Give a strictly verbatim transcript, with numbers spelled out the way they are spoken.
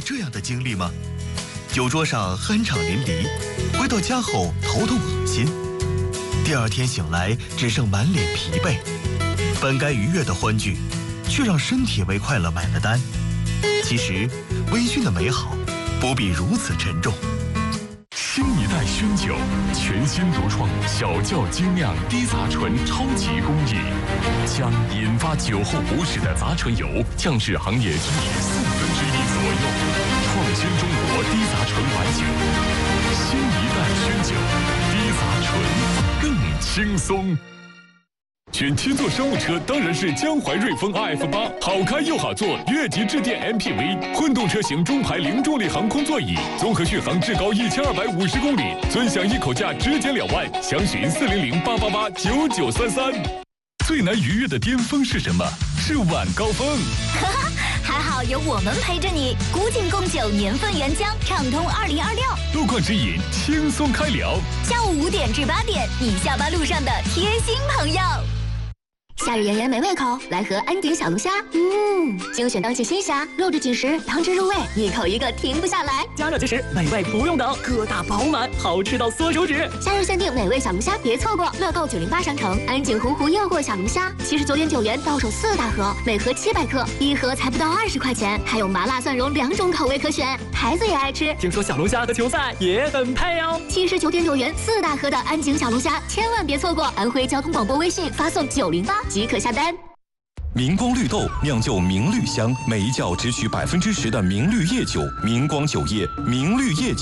这样的经历吗？酒桌上酣畅淋漓，回到家后头痛恶心，第二天醒来只剩满脸疲惫。本该愉悦的欢聚，却让身体为快乐买了单。其实，微醺的美好不必如此沉重。 新一代熏酒，全新独创小窖精酿低杂醇超级工艺，将引发酒后不适的杂醇油降至行业居民四分之一左右，创新中国低杂醇白酒。新一代熏酒，低杂醇更轻松。选七座商务车当然是江淮瑞风 R F 八，好开又好坐，越级致电 M P V， 混动车型中排零重力航空座椅，综合续航至高一千二百五十公里，尊享一口价直减两万，详询四零零八八八九九三三。最难逾越的巅峰是什么？是晚高峰。 哈哈，还好有我们陪着你。古井贡酒年份原浆，畅通二零二六。 路况指引，轻松开聊。 下午五点至八点，你下班路上的贴心朋友。夏日炎炎没胃口，来盒安井小龙虾。嗯，精选当季鲜虾，肉质紧实，汤汁入味，一口一个停不下来。 加热即食，美味不用等，个大饱满，好吃到缩手指。 夏日限定美味小龙虾，别错过！乐购九零八商城，安井洪湖诱惑小龙虾，七十九点九元到手四大盒，每盒七百克，一盒才不到二十块钱，还有麻辣蒜蓉两种口味可选，孩子也爱吃。 听说小龙虾和球赛也很配哦。 七十九点九元四大盒的安井小龙虾，千万别错过！安徽交通广播微信发送九零八即可下单。 明光绿豆酿就明绿香，每一窖只取百分之十的明绿叶酒，明光酒业明绿叶酒。